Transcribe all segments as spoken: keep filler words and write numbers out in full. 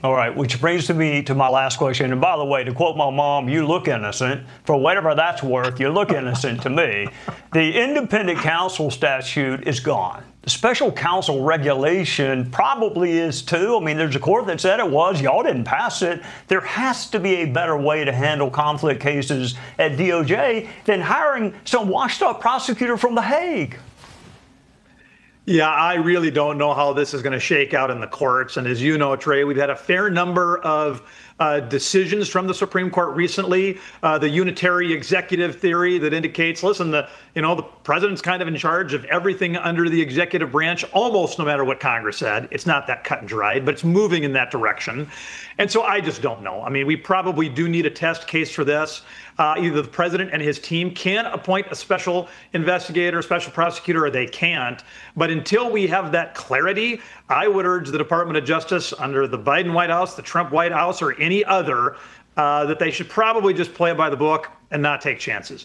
All right, which brings to me to my last question. And by the way, to quote my mom, you look innocent. For whatever that's worth, you look innocent to me. The independent counsel statute is gone. The special counsel regulation probably is too. I mean, there's a court that said it was. Y'all didn't pass it. There has to be a better way to handle conflict cases at D O J than hiring some washed-up prosecutor from The Hague. Yeah, I really don't know how this is going to shake out in the courts. And as you know, Trey, we've had a fair number of uh, decisions from the Supreme Court recently. Uh, the unitary executive theory that indicates, listen, the you know the president's kind of in charge of everything under the executive branch, almost no matter what Congress said. It's not that cut and dried, but it's moving in that direction. And so I just don't know. I mean, we probably do need a test case for this. Uh, either the president and his team can appoint a special investigator, special prosecutor, or they can't. But until we have that clarity, I would urge the Department of Justice under the Biden White House, the Trump White House, or any other, uh, that they should probably just play it by the book and not take chances.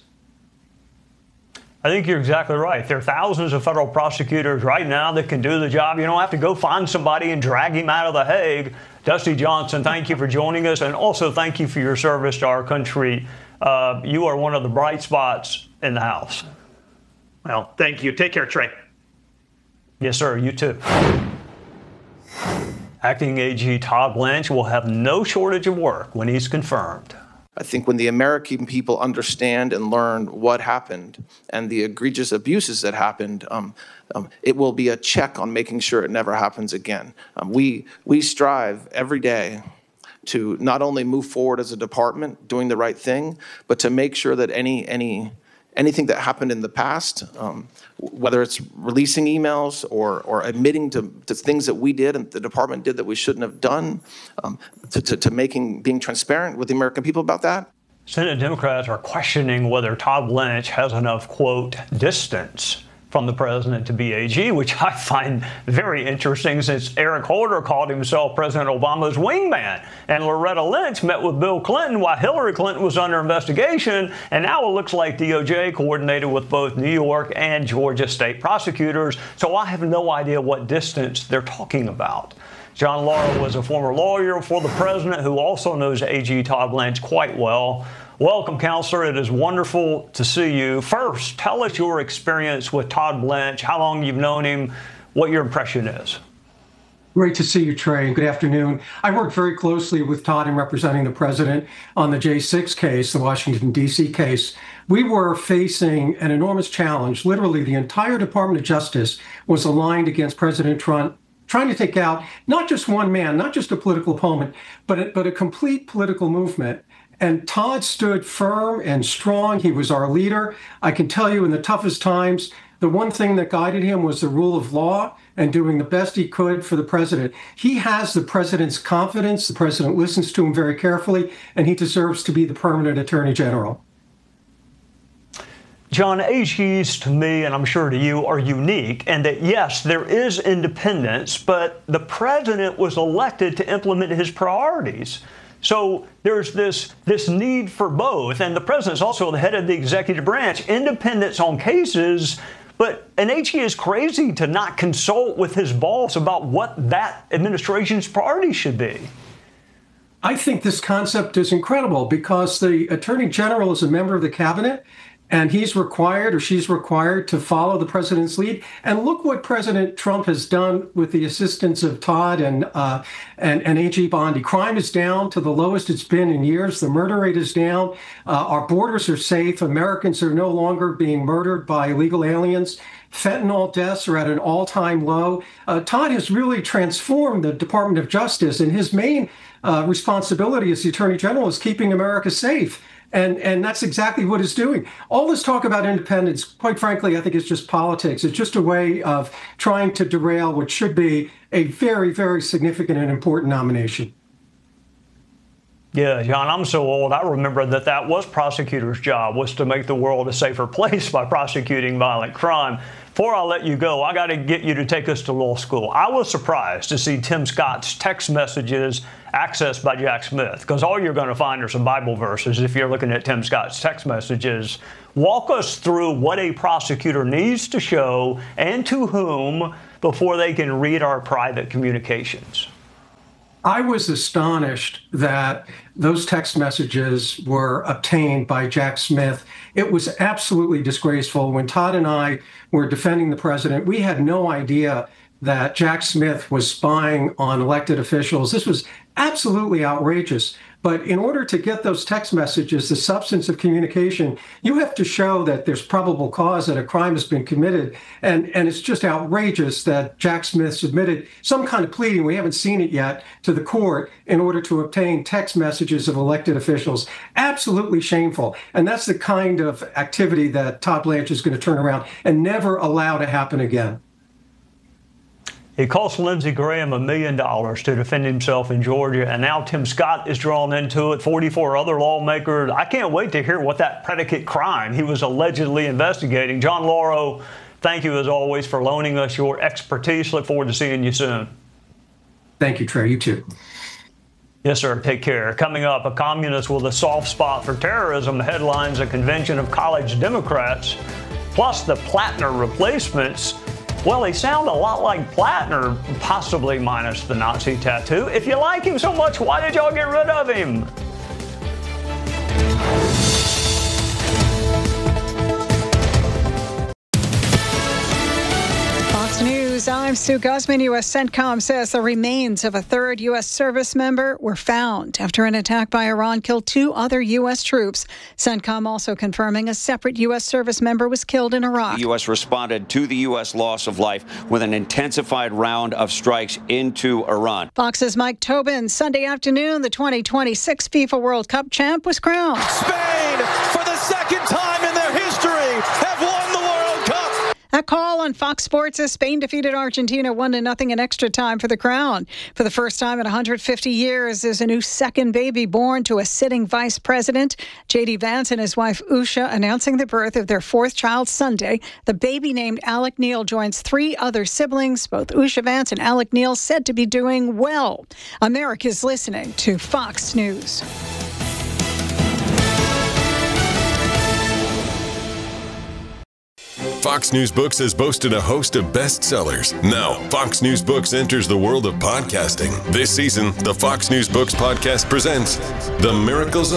I think you're exactly right. There are thousands of federal prosecutors right now that can do the job. You don't have to go find somebody and drag him out of The Hague. Dusty Johnson, thank you for joining us. And also thank you for your service to our country. Uh, you are one of the bright spots in the House. Well, thank you. Take care, Trey. Yes, sir. You too. Acting A G Todd Blanche will have no shortage of work when he's confirmed. I think when the American people understand and learn what happened and the egregious abuses that happened, um, um, it will be a check on making sure it never happens again. Um, we, we strive every day to not only move forward as a department doing the right thing, but to make sure that any any anything that happened in the past, um, whether it's releasing emails or or admitting to, to things that we did and the department did that we shouldn't have done, um, to, to, to making being transparent with the American people about that. Senate Democrats are questioning whether Todd Blanche has enough, quote, distance from the president to be A G, which I find very interesting since Eric Holder called himself President Obama's wingman. And Loretta Lynch met with Bill Clinton while Hillary Clinton was under investigation. And now it looks like D O J coordinated with both New York and Georgia state prosecutors. So I have no idea what distance they're talking about. John Laura was a former lawyer for the president who also knows A G Todd Blanche quite well. Welcome, Counselor. It is wonderful to see you. First, tell us your experience with Todd Blanche, how long you've known him, what your impression is. Great to see you, Trey. Good afternoon. I worked very closely with Todd in representing the president on the J six case, the Washington, D C case. We were facing an enormous challenge. Literally, the entire Department of Justice was aligned against President Trump, trying to take out not just one man, not just a political opponent, but a, but a complete political movement. And Todd stood firm and strong. He was our leader. I can tell you in the toughest times, the one thing that guided him was the rule of law and doing the best he could for the president. He has the president's confidence. The president listens to him very carefully, and he deserves to be the permanent attorney general. John, A Gs to me, and I'm sure to you, are unique, and that, yes, there is independence, but the president was elected to implement his priorities. So there's this, this need for both, and the president's also the head of the executive branch, independence on cases, but an A G is crazy to not consult with his boss about what that administration's priorities should be. I think this concept is incredible because the attorney general is a member of the cabinet, and he's required or she's required to follow the president's lead. And look what President Trump has done with the assistance of Todd and uh, and, and A G Bondi. Crime is down to the lowest it's been in years. The murder rate is down. Uh, our borders are safe. Americans are no longer being murdered by illegal aliens. Fentanyl deaths are at an all-time low. Uh, Todd has really transformed the Department of Justice, and his main uh, responsibility as the Attorney General is keeping America safe. And and that's exactly what it's doing. All this talk about independence, quite frankly, I think is just politics. It's just a way of trying to derail what should be a very, very significant and important nomination. Yeah, John, I'm so old. I remember that that was prosecutors' job, was to make the world a safer place by prosecuting violent crime. Before I let you go, I got to get you to take us to law school. I was surprised to see Tim Scott's text messages accessed by Jack Smith, because all you're going to find are some Bible verses if you're looking at Tim Scott's text messages. Walk us through what a prosecutor needs to show and to whom before they can read our private communications. I was astonished that those text messages were obtained by Jack Smith. It was absolutely disgraceful. When Todd and I were defending the president, we had no idea that Jack Smith was spying on elected officials. This was absolutely outrageous. But in order to get those text messages, the substance of communication, you have to show that there's probable cause that a crime has been committed. And, and it's just outrageous that Jack Smith submitted some kind of pleading, we haven't seen it yet, to the court in order to obtain text messages of elected officials. Absolutely shameful. And that's the kind of activity that Todd Blanche is going to turn around and never allow to happen again. It cost Lindsey Graham a million dollars to defend himself in Georgia, and now Tim Scott is drawn into it, forty-four other lawmakers. I can't wait to hear what that predicate crime he was allegedly investigating. John Lauro, thank you as always for loaning us your expertise. Look forward to seeing you soon. Thank you, Trey. You too. Yes, sir. Take care. Coming up, a communist with a soft spot for terrorism headlines a convention of college Democrats, plus the Plattner replacements. Well, he sounds a lot like Plattner, possibly minus the Nazi tattoo. If you like him so much, why did y'all get rid of him? Fox News, I'm Sue Guzman. U S CENTCOM says the remains of a third U S service member were found after an attack by Iran killed two other U S troops. CENTCOM also confirming a separate U S service member was killed in Iraq. The U S responded to the U S loss of life with an intensified round of strikes into Iran. Fox's Mike Tobin. Sunday afternoon, the twenty twenty-six FIFA World Cup champ was crowned. Spain, for the second time in their history, have won the World Cup. A call on Fox Sports as Spain defeated Argentina one to nothing in extra time for the crown. For the first time in one hundred fifty years, there's a new second baby born to a sitting vice president. J D Vance and his wife Usha announcing the birth of their fourth child Sunday. The baby named Alec Neal joins three other siblings, both Usha Vance and Alec Neal said to be doing well. America's listening to Fox News. Fox News Books has boasted a host of bestsellers. Now, Fox News Books enters the world of podcasting. This season, the Fox News Books podcast presents The Miracles of